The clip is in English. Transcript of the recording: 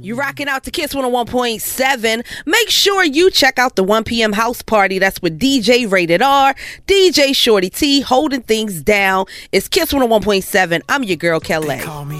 You rocking out to Kiss 101.7. Make sure you check out the 1 p.m. house party. That's with DJ Rated R, DJ Shorty T, holding things down. It's Kiss 101.7. I'm your girl, Kelly.